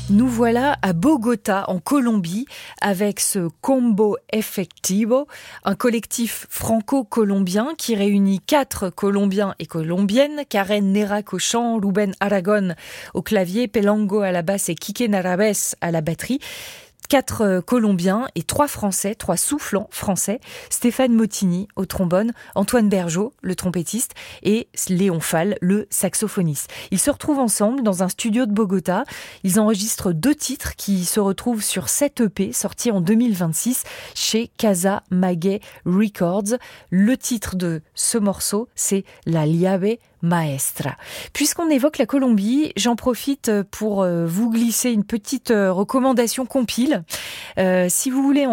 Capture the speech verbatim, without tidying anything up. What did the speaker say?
Nous voilà à Bogota, en Colombie, avec ce Combo Efectivo, un collectif franco-colombien qui réunit quatre Colombiens et Colombiennes, Karen Nerac au chant, Ruben Aragon au clavier, Pelango à la basse et Quique Narabes à la batterie. Quatre euh, Colombiens et trois Français, trois soufflants français, Stéphane Motini au trombone, Antoine Bergeau, le trompettiste, et Léon Fall, le saxophoniste. Ils se retrouvent ensemble dans un studio de Bogota. Ils enregistrent deux titres qui se retrouvent sur sept E P sortis en deux mille vingt-six chez Casa Maguey Records. Le titre de ce morceau, c'est La Llave Maestra. Puisqu'on évoque la Colombie, j'en profite pour vous glisser une petite recommandation compile. Euh, si vous voulez